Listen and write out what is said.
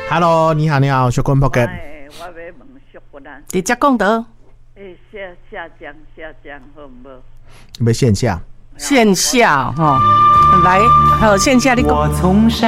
Hello， 你好，小坤 Pocket。 我要问淑君啊， 直接讲到。 下江好唔好？ 要线下。 线下哈，来，还有线下你讲。